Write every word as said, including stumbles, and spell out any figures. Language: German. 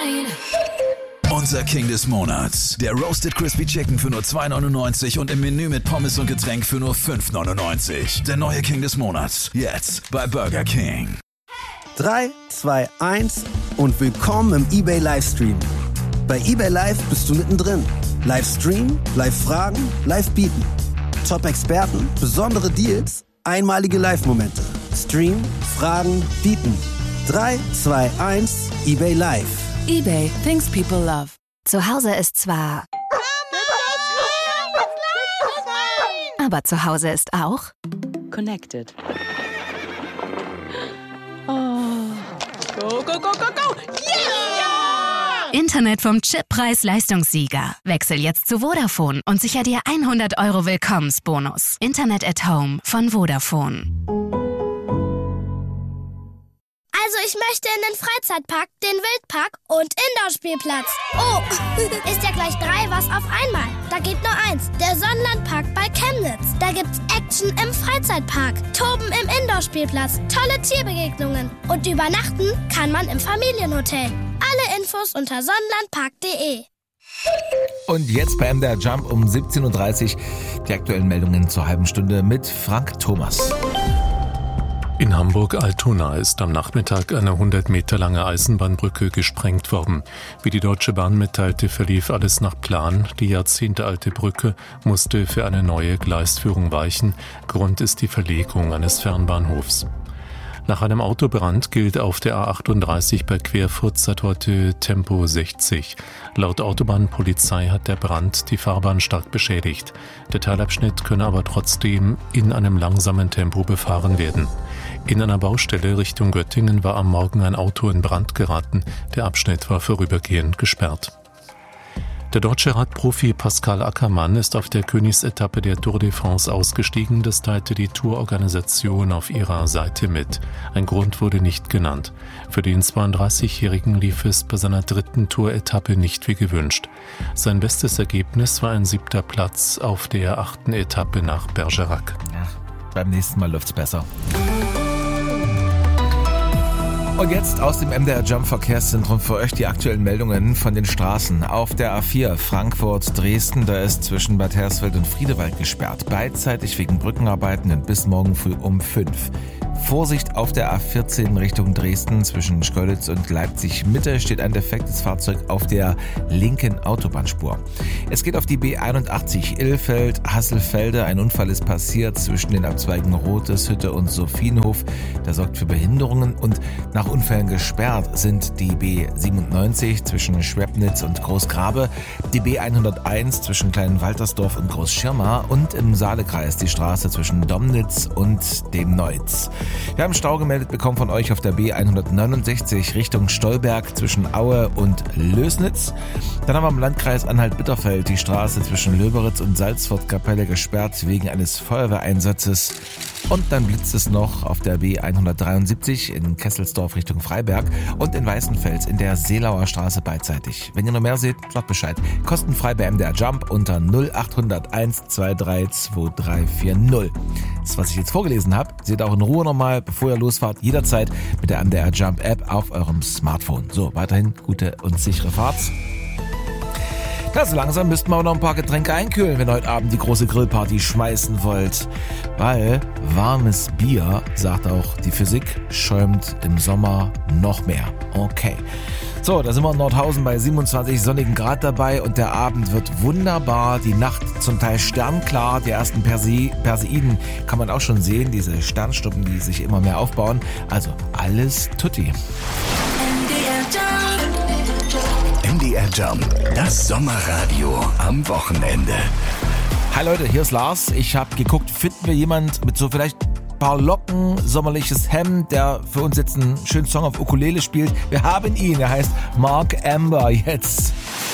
Unser King des Monats. Der Roasted Crispy Chicken für nur zwei neunundneunzig und im Menü mit Pommes und Getränk für nur fünf neunundneunzig. Der neue King des Monats. Jetzt bei Burger King. drei, zwei, eins und willkommen im eBay Livestream. Bei eBay Live bist du mittendrin. Livestream, Live-Fragen, Live-Bieten. Top-Experten, besondere Deals, einmalige Live-Momente. Stream, Fragen, Bieten. drei, zwei, eins, eBay Live. eBay, things people love. Zu Hause ist zwar... Aber zu Hause ist auch... Connected. Oh. Go, go, go, go, go! Yeah! Internet vom Chip-Preis-Leistungssieger. Wechsel jetzt zu Vodafone und sicher dir hundert Euro Willkommensbonus. Internet at Home von Vodafone. Also ich möchte in den Freizeitpark, den Wildpark und Indoor-Spielplatz. Oh, ist ja gleich drei was auf einmal. Da geht nur eins, der Sonnenlandpark bei Chemnitz. Da gibt's Action im Freizeitpark, Toben im Indoor-Spielplatz, tolle Tierbegegnungen und übernachten kann man im Familienhotel. Alle Infos unter sonnenlandpark punkt de. Und jetzt bei M D R Jump um siebzehn Uhr dreißig die aktuellen Meldungen zur halben Stunde mit Frank Thomas. In Hamburg-Altona ist am Nachmittag eine hundert Meter lange Eisenbahnbrücke gesprengt worden. Wie die Deutsche Bahn mitteilte, verlief alles nach Plan. Die jahrzehntealte Brücke musste für eine neue Gleisführung weichen. Grund ist die Verlegung eines Fernbahnhofs. Nach einem Autobrand gilt auf der A achtunddreißig bei Querfurt seit heute Tempo sechzig. Laut Autobahnpolizei hat der Brand die Fahrbahn stark beschädigt. Der Teilabschnitt könne aber trotzdem in einem langsamen Tempo befahren werden. In einer Baustelle Richtung Göttingen war am Morgen ein Auto in Brand geraten. Der Abschnitt war vorübergehend gesperrt. Der deutsche Radprofi Pascal Ackermann ist auf der Königsetappe der Tour de France ausgestiegen. Das teilte die Tourorganisation auf ihrer Seite mit. Ein Grund wurde nicht genannt. Für den zweiunddreißigjährigen lief es bei seiner dritten Tour-Etappe nicht wie gewünscht. Sein bestes Ergebnis war ein siebter Platz auf der achten Etappe nach Bergerac. Ja, beim nächsten Mal läuft's besser. Und jetzt aus dem M D R Jump Verkehrszentrum für euch die aktuellen Meldungen von den Straßen. Auf der A vier Frankfurt-Dresden, da ist zwischen Bad Hersfeld und Friedewald gesperrt. Beidseitig wegen Brückenarbeiten und bis morgen früh um fünf. Vorsicht auf der A vierzehn Richtung Dresden. Zwischen Schkeuditz und Leipzig-Mitte steht ein defektes Fahrzeug auf der linken Autobahnspur. Es geht auf die B einundachtzig Ilfeld-Hasselfelde. Ein Unfall ist passiert zwischen den Abzweigen Roteshütte und Sophienhof. Der sorgt für Behinderungen und nach Unfällen gesperrt sind die B siebenundneunzig zwischen Schwebnitz und Großgrabe, die B hunderteins zwischen Kleinwaltersdorf und Großschirma und im Saalekreis die Straße zwischen Domnitz und dem Neutz. Wir haben Stau gemeldet bekommen von euch auf der B hundertneunundsechzig Richtung Stolberg zwischen Aue und Lößnitz. Dann haben wir im Landkreis Anhalt-Bitterfeld die Straße zwischen Löberitz und Salzfortkapelle gesperrt wegen eines Feuerwehreinsatzes. Und dann blitzt es noch auf der B hundertdreiundsiebzig in Kesselsdorf Richtung Freiberg und in Weißenfels in der Seelauer Straße beidseitig. Wenn ihr noch mehr seht, sagt Bescheid. Kostenfrei bei M D R Jump unter null acht null null eins zwei drei zwei drei vier null. Das, was ich jetzt vorgelesen habe, seht auch in Ruhe nochmal, bevor ihr losfahrt, jederzeit mit der M D R Jump App auf eurem Smartphone. So, weiterhin gute und sichere Fahrt. Ja, so langsam müssten wir aber noch ein paar Getränke einkühlen, wenn ihr heute Abend die große Grillparty schmeißen wollt. Weil warmes Bier, sagt auch die Physik, schäumt im Sommer noch mehr. Okay. So, da sind wir in Nordhausen bei siebenundzwanzig sonnigen Grad dabei und der Abend wird wunderbar. Die Nacht zum Teil sternklar. Die ersten Perse- Perseiden kann man auch schon sehen. Diese Sternschnuppen, die sich immer mehr aufbauen. Also alles tutti. M D R Jump, das Sommerradio am Wochenende. Hi Leute, hier ist Lars. Ich habe geguckt, finden wir jemand mit so vielleicht ein paar Locken, sommerliches Hemd, der für uns jetzt einen schönen Song auf Ukulele spielt. Wir haben ihn, er heißt Mark Amber jetzt.